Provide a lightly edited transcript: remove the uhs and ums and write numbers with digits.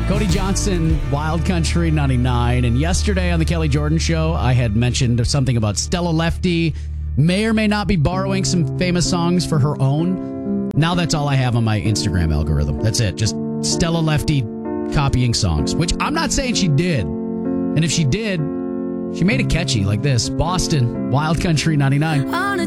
Cody Johnson, Wild Country 99. And yesterday on the Kelly Jordan Show, I had mentioned something about Stella Lefty may or may not be borrowing some famous songs for her own. Now that's all I have on my Instagram algorithm. That's it. Just Stella Lefty copying songs, which I'm not saying she did. And if she did, she made it catchy like this. Boston, Wild Country 99.